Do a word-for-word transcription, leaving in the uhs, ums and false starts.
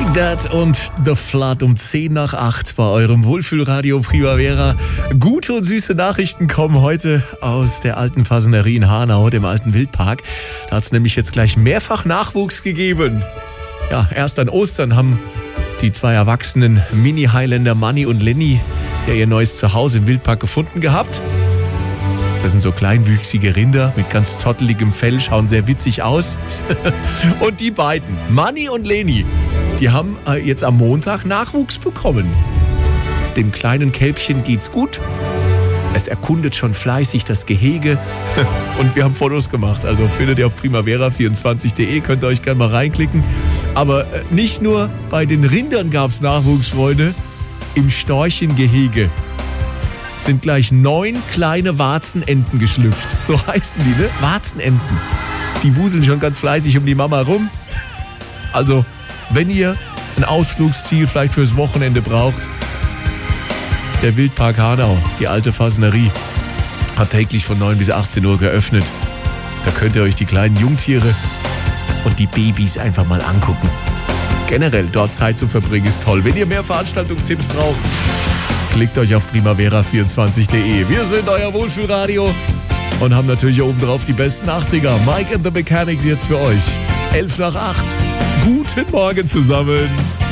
That und The Flood um zehn nach acht bei eurem Wohlfühlradio Primavera. Gute und süße Nachrichten kommen heute aus der alten Fasanerie in Hanau, dem alten Wildpark. Da hat es nämlich jetzt gleich mehrfach Nachwuchs gegeben. Ja, erst an Ostern haben die zwei erwachsenen Mini-Highlander Manni und Lenny ja ihr neues Zuhause im Wildpark gefunden gehabt. Das sind so kleinwüchsige Rinder mit ganz zotteligem Fell, schauen sehr witzig aus. Und die beiden, Manni und Lenny, die haben jetzt am Montag Nachwuchs bekommen. Dem kleinen Kälbchen geht's gut. Es erkundet schon fleißig das Gehege. Und wir haben Fotos gemacht. Also findet ihr auf primavera vierundzwanzig punkt de, könnt ihr euch gerne mal reinklicken. Aber nicht nur bei den Rindern gab's Nachwuchs, Freunde. Im Storchengehege sind gleich neun kleine Warzenenten geschlüpft. So heißen die, ne? Warzenenten. Die wuseln schon ganz fleißig um die Mama rum. Also, wenn ihr ein Ausflugsziel vielleicht fürs Wochenende braucht, der Wildpark Hanau, die alte Fasanerie, hat täglich von neun bis achtzehn Uhr geöffnet. Da könnt ihr euch die kleinen Jungtiere und die Babys einfach mal angucken. Generell dort Zeit zu verbringen ist toll. Wenn ihr mehr Veranstaltungstipps braucht, klickt euch auf primavera vierundzwanzig punkt de. Wir sind euer Wohlfühlradio und haben natürlich obendrauf die besten achtziger. Mike and the Mechanics jetzt für euch. elf nach acht. Guten Morgen zusammen.